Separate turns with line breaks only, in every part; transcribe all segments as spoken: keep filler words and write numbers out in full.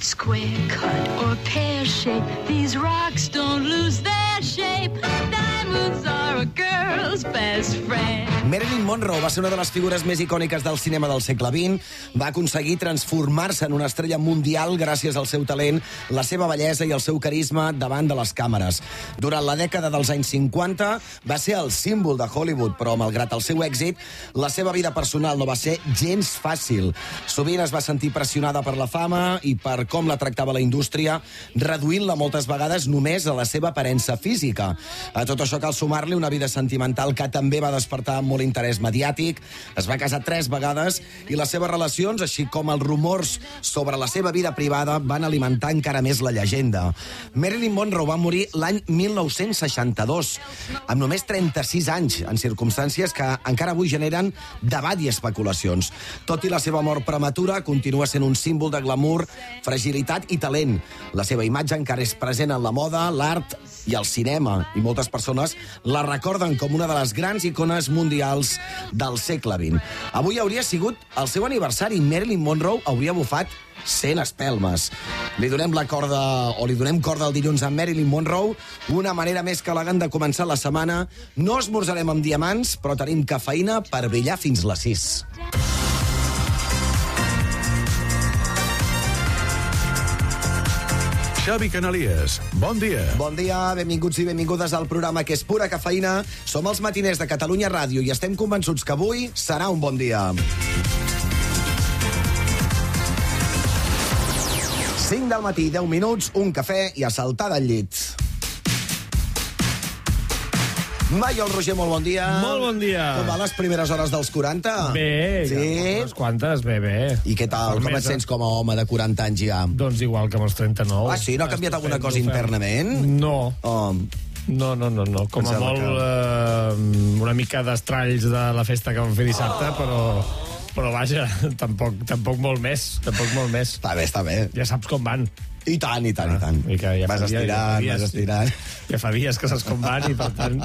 square cut or pear shape. These rocks don't lose their shape. Diamonds are a girl's best friend.
Marilyn Monroe va ser una de les figures més icòniques del cinema del segle vint. Va aconseguir transformar-se en una estrella mundial gràcies al seu talent, la seva bellesa i el seu carisma davant de les càmeres. Durant la dècada dels anys cinquanta va ser el símbol de Hollywood, però malgrat el seu èxit, la seva vida personal no va ser gens fàcil. Sovint es va sentir pressionada per la fama i per com la tractava la indústria, reduint-la moltes vegades només a la seva aparença física. A tot això cal sumar-li una vida sentimental que també va despertar molt interès mediàtic. Es va casar tres vegades i les seves relacions, així com els rumors sobre la seva vida privada, van alimentar encara més la llegenda. Marilyn Monroe va morir l'any mil nou-cents seixanta-dos, amb només trenta-sis anys, en circumstàncies que encara avui generen debat i especulacions. Tot i la seva mort prematura, continua sent un símbol de glamour, fragilitat i talent. La seva imatge encara és present en la moda, l'art i el cinema, i moltes persones la recorden com una de les grans icones mundials del segle vint. Avui hauria sigut el seu aniversari. Marilyn Monroe hauria bufat cent espelmes. Li donem la corda, o li donem corda el dilluns a Marilyn Monroe, una manera més que elegant de començar la setmana. No esmorzarem amb diamants, però tenim cafeïna per brillar fins les sis.
Xavi Canalies, bon dia.
Bon dia, benvinguts i benvingudes al programa que és pura cafeïna. Som els matiners de Catalunya Ràdio i estem convençuts que avui serà un bon dia. cinc del matí, deu minuts, un cafè i a saltar del llit. Maiol Roger, molt bon dia.
Molt bon dia.
Com van les primeres hores dels quaranta?
Bé,
sí?
unes quantes, bé, bé.
I què tal? Com et sents com a home de quaranta anys ja?
Doncs igual que amb els trenta-nou.
Ah, sí? No ha canviat alguna cosa internament?
No.
Oh.
No, no, no, no. Com a molt que... eh, una mica d'estralls de la festa que vam fer dissabte, però... Però vaja, tampoc, tampoc molt més, tampoc molt més.
Està bé, està bé.
Ja saps com van.
I tant, i tant, ah, i tant.
I que ja
vas estirant, ja vas estirant.
Ja fa dies que saps com van i, per tant...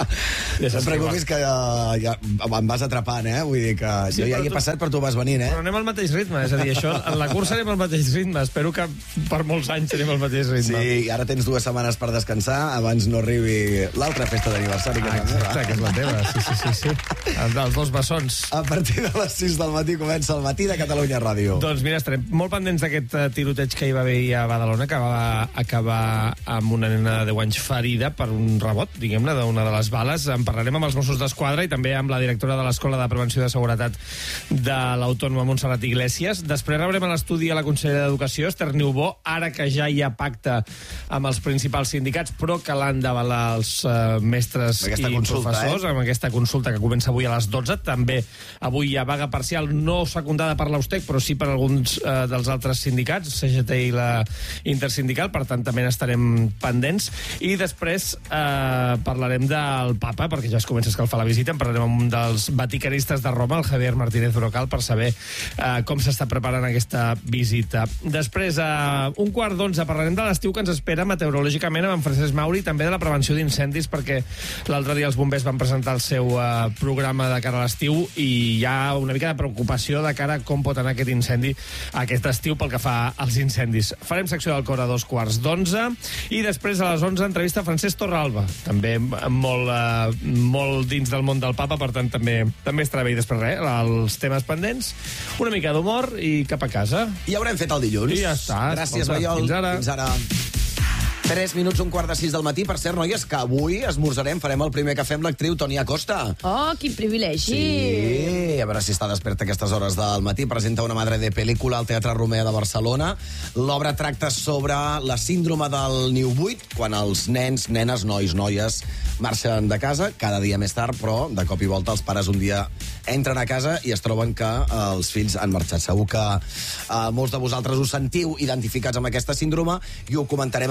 Ja no et preocupis que ja, ja em vas atrapant, eh? Vull dir que sí, jo ja hi he tu... passat, però tu vas venint, eh?
Però anem al mateix ritme, és a dir, això, en la cursa anem al mateix ritme. Espero que per molts anys anem al mateix ritme.
Sí, i ara tens dues setmanes per descansar abans no arribi l'altra festa d'aniversari.
Ah, exacte, que és la teva, sí, sí, sí, sí. Els dos bessons.
A partir de les sis del matí comença el matí de Catalunya Ràdio.
Doncs mira, estarem molt pendents d'aquest tiroteig que hi va haver a Badalona, que va acabar amb una nena de deu anys ferida per un rebot, diguem-ne, d'una de les bales. En parlarem amb els Mossos d'Esquadra i també amb la directora de l'Escola de Prevenció de Seguretat de l'Autònoma Montserrat Iglesias. Després rebrem a l'estudi a la consellera d'Educació, Esther Niubó, ara que ja hi ha pacte amb els principals sindicats, però que l'han d'avalar els uh, mestres i consulta, professors, eh? Amb aquesta consulta que comença avui a les dotze. També avui hi ha vaga parcial, no secundada per l'Austec, però sí per alguns uh, dels altres sindicats, C G T i la intersindical, per tant també n'estarem pendents. I després eh, parlarem del papa, perquè ja es comença a escalfar la visita. En parlarem amb un dels vaticanistes de Roma, el Javier Martínez Brocal, per saber eh, com s'està preparant aquesta visita. Després, a un quart d'onze, parlarem de l'estiu que ens espera meteorològicament amb en Francesc Mauri, també de la prevenció d'incendis, perquè l'altre dia els bombers van presentar el seu eh, programa de cara a l'estiu i hi ha una mica de preocupació de cara a com pot anar aquest incendi aquest estiu pel que fa als incendis. Farem secció del cor a dos quarts d'onze i després a les onze entrevista a Francesc Torralba, també molt, eh, molt dins del món del papa, per tant també també estarà bé. I després res, els temes pendents, una mica d'humor i cap a casa.
I haurem fet el dilluns.
I ja està.
Gràcies, Maiol.
Fins ara.
Fins ara. Tres minuts, un quart de sis del matí. Per cert, noies, que avui esmorzarem, farem el primer cafè amb l'actriu Tònia Costa.
Oh, quin privilegi!
Sí, a veure si està desperta a aquestes hores del matí. Presenta una madre de pel·lícula al Teatre Romea de Barcelona. L'obra tracta sobre la síndrome del niu buit, quan els nens, nenes, nois, noies marxen de casa, cada dia més tard, però de cop i volta els pares un dia entren a casa i es troben que els fills han marxat. Segur que eh, molts de vosaltres us sentiu identificats amb aquesta síndrome i ho comentarem amb Tònia Costa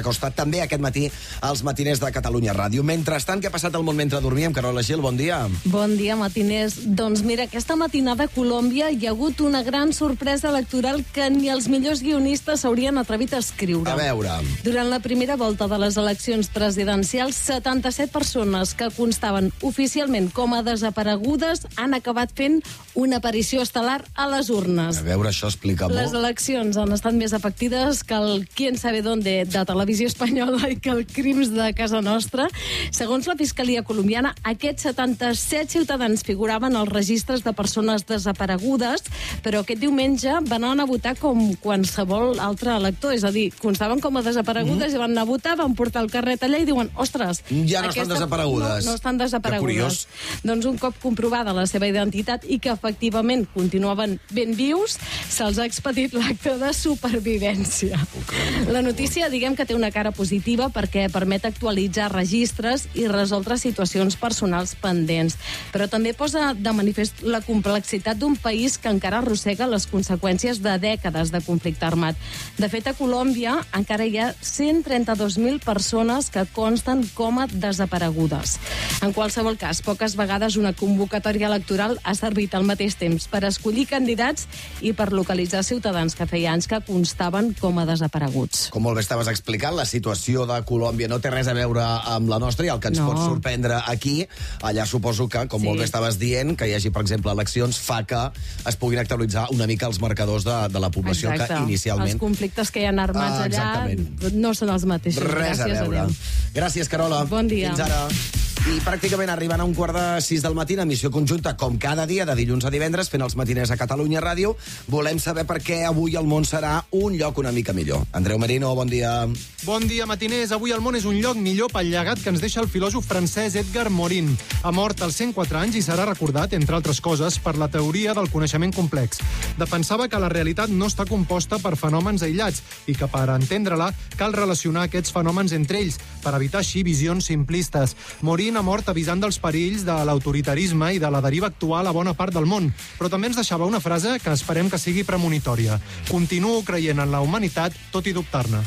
Costa, també aquest matí als matiners de Catalunya Ràdio. Mentrestant, què ha passat al món mentre dormíem? Carola Gil, bon dia.
Bon dia, matiners. Doncs mira, aquesta matinada a Colòmbia hi ha hagut una gran sorpresa electoral que ni els millors guionistes s'haurien atrevit a escriure.
A veure.
Durant la primera volta de les eleccions presidencials, setanta-set persones que constaven oficialment com a desaparegudes han acabat fent una aparició estel·lar a les urnes.
A veure, això explica molt.
Les eleccions han estat més efectives que el Quién sabe dónde de Televisió Espanyola i que el Crims de casa nostra. Segons la Fiscalia colombiana, aquests setanta-set ciutadans figuraven als registres de persones desaparegudes, però aquest diumenge van anar a votar com qualsevol altre elector, és a dir, constaven com a desaparegudes mm. i van anar a votar, van portar el carret allà i diuen, ostres...
Ja no estan desaparegudes.
No, no estan desaparegudes. Doncs un cop comprovada la seva identitat i que efectivament continuaven ben vius, se'ls ha expedit l'acte de supervivència. La notícia, diguem que té una cara positiva perquè permet actualitzar registres i resoldre situacions personals pendents, però també posa de manifest la complexitat d'un país que encara arrossega les conseqüències de dècades de conflicte armat. De fet, a Colòmbia encara hi ha cent trenta-dos mil persones que consten com a desaparegudes. En qualsevol cas, poques vegades una convocatòria electoral ha servit al mateix temps per escollir candidats i per localitzar ciutadans que feia anys que constaven com a desapareguts.
Com molt bé estaves explicant, la situació de Colòmbia no té res a veure amb la nostra i el que ens
no.
pot sorprendre aquí, allà suposo que, com sí. molt bé estaves dient, que hi hagi, per exemple, eleccions, fa que es puguin actualitzar una mica els marcadors de, de la població. Exacte. Que inicialment...
Els conflictes que hi ha armats ah, allà no són els mateixos.
Res
Gràcies
a veure.
A
Gràcies, Carola.
Bon dia.
Fins ara. I pràcticament arribant a un quart de sis del matí, en emissió conjunta, com cada dia, de dilluns a divendres, fent els matiners a Catalunya Ràdio, volem saber per què avui el món serà un lloc una mica millor. Andreu Merino, bon dia.
Bon dia, matiners. Avui el món és un lloc millor pel llegat que ens deixa el filòsof francès Edgar Morin. Ha mort als cent quatre anys i serà recordat, entre altres coses, per la teoria del coneixement complex. Defensava que la realitat no està composta per fenòmens aïllats i que, per entendre-la, cal relacionar aquests fenòmens entre ells, per evitar així visions simplistes. Morin ha mort avisant dels perills de l'autoritarisme i de la deriva actual a bona part del món, però també ens deixava una frase que esperem que sigui premonitòria. Continuo creient en la humanitat, tot i dubtar-ne.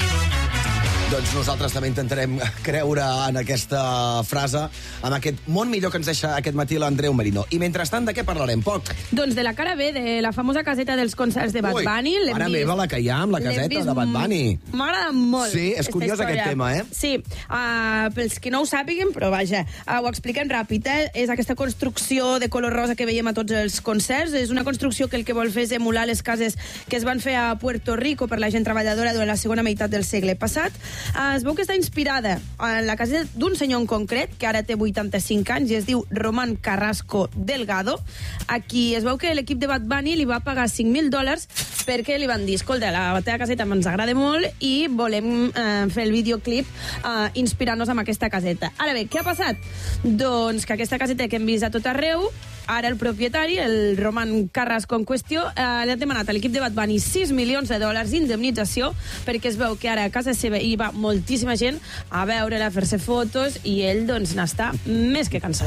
Doncs nosaltres també intentarem creure en aquesta frase, en aquest món millor que ens deixa aquest matí l'Andreu Merino. I mentrestant, de què parlarem? Poc?
Doncs de la cara B, de la famosa caseta dels concerts de Bad Bunny.
Ui, mare meva, la que hi ha amb la caseta de Bad Bunny.
M'agrada molt.
Sí, és curiós aquest tema, eh?
Sí, uh, pels que no ho sàpiguen, però vaja, uh, ho expliquem ràpid, eh? És aquesta construcció de color rosa que veiem a tots els concerts. És una construcció que el que vol fer és emular les cases que es van fer a Puerto Rico per la gent treballadora durant la segona meitat del segle passat. Uh, es veu que està inspirada en la casa d'un senyor en concret, que ara té vuitanta-cinc anys, i es diu Román Carrasco Delgado, a qui es veu que l'equip de Bad Bunny li va pagar cinc mil dòlars perquè li van dir, escolta, la teva caseta ens agrada molt i volem eh, fer el videoclip eh, inspirant-nos amb aquesta caseta. Ara bé, què ha passat? Doncs que aquesta caseta que hem vist a tot arreu, ara el propietari, el Román Carrasco en qüestió, eh, li ha demanat a l'equip de Bad Bunny sis milions de dòlars d'indemnització perquè es veu que ara a casa seva hi va moltíssima gent a veure-la, a fer-se fotos, i ell, doncs, n'està més que cansat.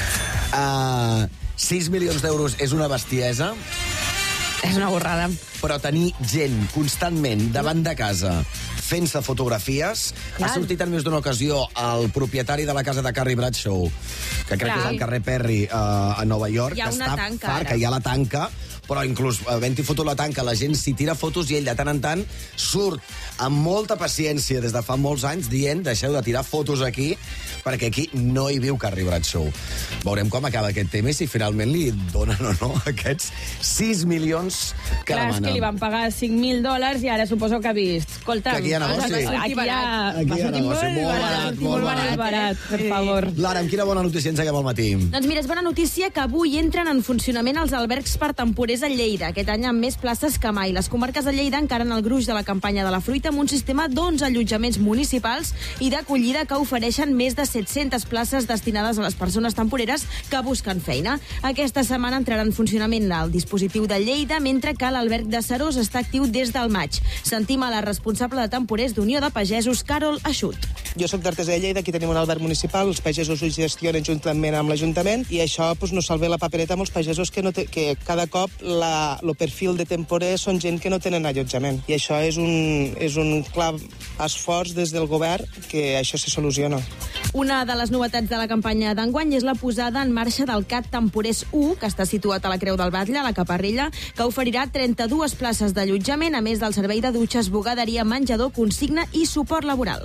Uh, sis milions d'euros és una bestiesa.
És una borrada.
Però tenir gent constantment davant de casa fent-se fotografies. Clar. Ha sortit en més d'una ocasió el propietari de la casa de Carrie Bradshaw, que crec Clar. que és al carrer Perry, uh, a Nova York.
Hi ha
que
una
està
tanca,
fart,
ara.
que hi ha la tanca, però inclús havent-hi fotut la tanca, la gent s'hi tira fotos i ell de tant en tant surt amb molta paciència des de fa molts anys dient deixeu de tirar fotos aquí perquè aquí no hi viu Carrie Bradshaw. Veurem com acaba aquest tema i si finalment li donen o no aquests sis milions que
Clar,
demana.
és que li van pagar cinc mil dòlars i ara suposo que ha vist. Escolta,
que aquí hi ha negoci.
Aquí hi ha,
aquí hi ha negoci. Molt barat, molt barat.
barat, per favor.
Lara, amb quina bona notícia ens acaba al matí?
Doncs mira, és bona notícia que avui entren en funcionament els albergs per temporers a Lleida, aquest any amb més places que mai. Les comarques de Lleida encaren el gruix de la campanya de la fruita amb un sistema d'onze allotjaments municipals i d'acollida que ofereixen més de set-centes places destinades a les persones temporeres que busquen feina. Aquesta setmana entrarà en funcionament el dispositiu de Lleida, mentre que l'alberg de Serós està actiu des del maig. Sentim a la responsable de temporers d'Unió de Pagesos, Carol Aixut.
Jo soc d'Artesa de Lleida, aquí tenim un alberg municipal, els pagesos ho gestionen juntament amb l'Ajuntament i això pues, no salva la papereta amb els pagesos que, no te, que cada cop la, el perfil de temporer són gent que no tenen allotjament. I això és un, és un clar esforç des del govern que això se soluciona.
Una de les novetats de la campanya d'enguany és la posada en marxa del C A T Temporers u, que està situat a la Creu del Batlle, a la Caparrilla, que oferirà trenta-dues places d'allotjament, a més del servei de dutxes, bugaderia, menjador, consigna i suport laboral.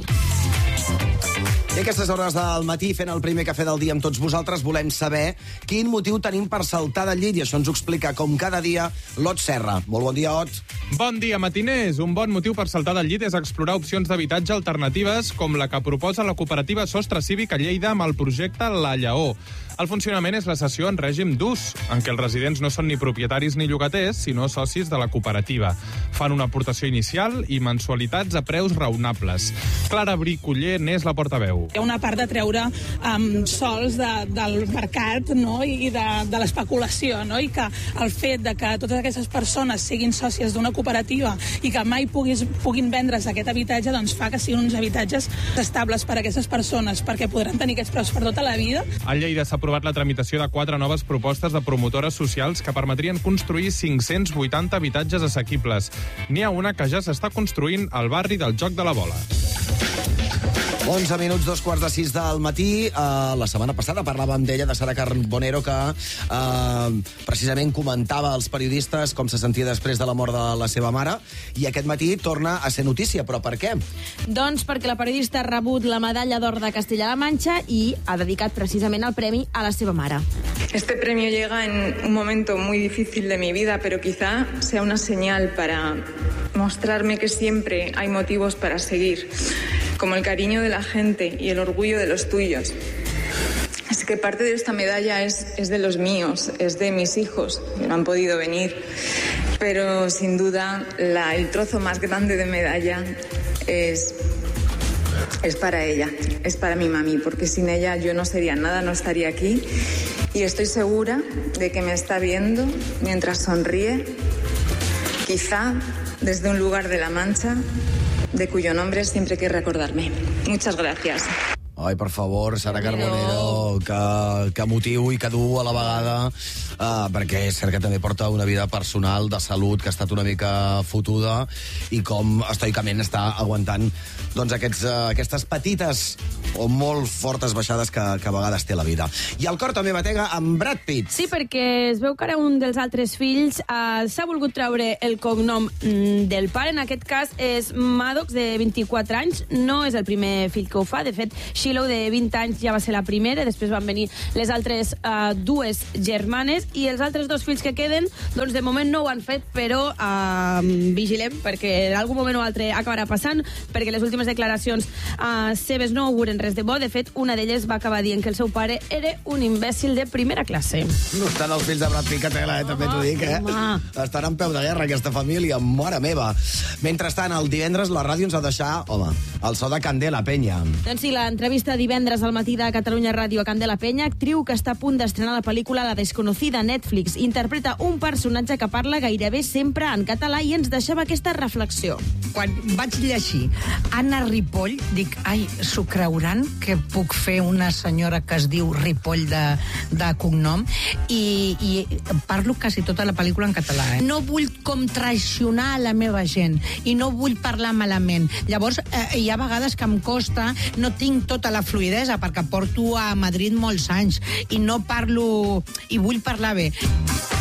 I a aquestes hores del matí, fent el primer cafè del dia amb tots vosaltres, volem saber quin motiu tenim per saltar del llit, i això ens ho explica, com cada dia, l'Ot Serra. Molt bon dia, Ot.
Bon dia, matiners. Un bon motiu per saltar del llit és explorar opcions d'habitatge alternatives com la que proposa la cooperativa Sostre Cívic a Lleida amb el projecte La Lleó. El funcionament és la cessió en règim d'ús, en què els residents no són ni propietaris ni llogaters, sinó socis de la cooperativa. Fan una aportació inicial i mensualitats a preus raonables. Clara Bricoller n'és la portaveu.
Hi ha una part de treure um, sols de, del mercat, no? I de, de l'especulació, no? I que el fet de que totes aquestes persones siguin sòcies d'una cooperativa i que mai puguis, puguin vendre's aquest habitatge, doncs fa que siguin uns habitatges estables per a aquestes persones, perquè podran tenir aquests preus per tota la vida.
A Lleida s'ha aprovat la tramitació de quatre noves propostes de promotores socials que permetrien construir cinc-cents vuitanta habitatges assequibles. N'hi ha una que ja s'està construint al barri del Joc de la Bola.
onze minuts, dos quarts de sis del matí. Uh, la setmana passada parlàvem d'ella, de Sara Carbonero, que uh, precisament comentava als periodistes com se sentia després de la mort de la seva mare, i aquest matí torna a ser notícia. Però per què?
Doncs perquè la periodista ha rebut la medalla d'or de Castilla-La Manxa i ha dedicat precisament el premi a la seva mare.
Este premio llega en un momento muy difícil de mi vida, pero quizá sea una señal para mostrarme que siempre hay motivos para seguir, como el cariño de la gente y el orgullo de los tuyos. Es que parte de esta medalla es, es de los míos, es de mis hijos, que no han podido venir, pero sin duda la, el trozo más grande de medalla es, es para ella, es para mi mami, porque sin ella yo no sería nada, no estaría aquí, y estoy segura de que me está viendo mientras sonríe, quizá desde un lugar de la Mancha, de cuyo nombre siempre quiero recordarme. Muchas gracias.
Ai, per favor, Sara Carbonero, que, que motiu i que dur a la vegada, uh, perquè és cert que també porta una vida personal, de salut, que ha estat una mica fotuda, i com estoicament està aguantant doncs, aquests, uh, aquestes petites o molt fortes baixades que, que a vegades té la vida. I el cor també batega amb Brad Pitt.
Sí, perquè es veu que ara un dels altres fills uh, s'ha volgut treure el cognom mm, del pare. En aquest cas és Maddox, de vint-i-quatre anys. No és el primer fill que ho fa. De fet, Shiloh, de vint anys, ja va ser la primera, després van venir les altres uh, dues germanes, i els altres dos fills que queden, doncs de moment no ho han fet, però uh, vigilem, perquè en algun moment o altre acabarà passant, perquè les últimes declaracions uh, seves no auguren res de bo. De fet, una d'elles va acabar dient que el seu pare era un imbècil de primera classe.
No estan els fills de Brad Pitt, que tela, eh? També t'ho dic, eh? Home. Estan en peu de guerra, aquesta família, mare meva. Mentrestant, el divendres la ràdio ens ha de deixar, home, el so de Candela Penya.
Doncs sí, l'entrevista divendres al matí de Catalunya Ràdio a Candela Penya, actriu que està a punt d'estrenar la pel·lícula La desconocida a Netflix. Interpreta un personatge que parla gairebé sempre en català i ens deixava aquesta reflexió.
Quan vaig llegir Anna Ripoll, dic, ai, s'ho creuran que puc fer una senyora que es diu Ripoll de, de cognom, i, i parlo quasi tota la pel·lícula en català. Eh? No vull com traicionar la meva gent i no vull parlar malament. Llavors, eh, hi ha vegades que em costa, no tinc tota la fluidesa, perquè porto a Madrid molts anys i no parlo, i vull parlar bé.